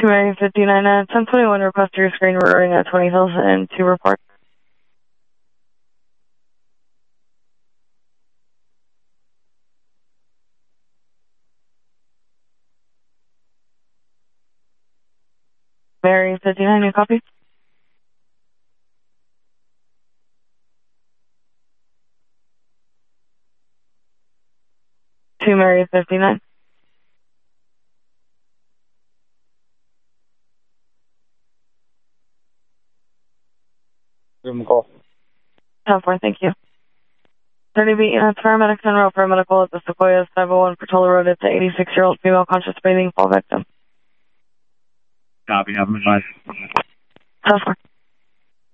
2 Mary 59 at 1021, request your screen roaring at 20 Hills and 2 report. Mary 59, you copy? Two Mary 59. Give him a call. 10-4, thank you. 30B units, paramedics and row paramedical at the Sequoias 501 Portola Road. It's an 86-year-old female conscious breathing fall victim. Copy, have him advised. 10-4.